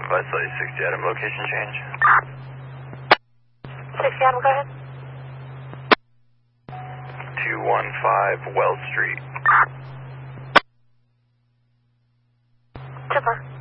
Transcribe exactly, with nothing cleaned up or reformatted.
Vitality sixty Adam, location change. sixty Adam, go ahead. two one five Wells Street. Super.